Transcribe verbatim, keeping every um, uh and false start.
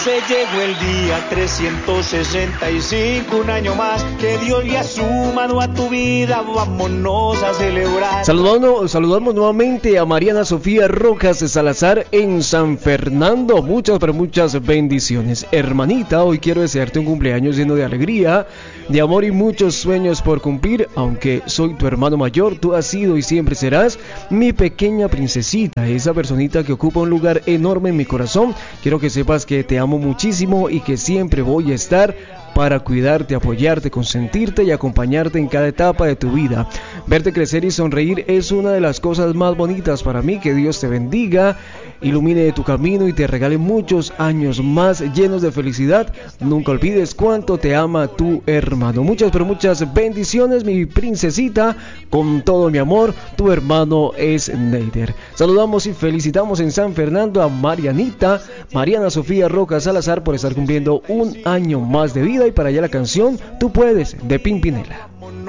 Se llegó el día trescientos sesenta y cinco, un año más que Dios le ha sumado a tu vida, vámonos a celebrar. Saludando, saludamos nuevamente a Mariana Sofía Rojas de Salazar en San Fernando, muchas pero muchas bendiciones. Hermanita, hoy quiero desearte un cumpleaños lleno de alegría, de amor y muchos sueños por cumplir. Aunque soy tu hermano mayor, tú has sido y siempre serás mi pequeña princesita, esa personita que ocupa un lugar enorme en mi corazón. Quiero que sepas que te amo muchísimo y que siempre voy a estar para cuidarte, apoyarte, consentirte y acompañarte en cada etapa de tu vida. Verte crecer y sonreír es una de las cosas más bonitas para mí. Que Dios te bendiga, ilumine tu camino y te regale muchos años más llenos de felicidad. Nunca olvides cuánto te ama tu hermano. Muchas pero muchas bendiciones, mi princesita, con todo mi amor. Tu hermano es Neider. Saludamos y felicitamos en San Fernando a Marianita, Mariana Sofía Rojas Salazar, por estar cumpliendo un año más de vida. Y para allá la canción Tú Puedes, de Pimpinela.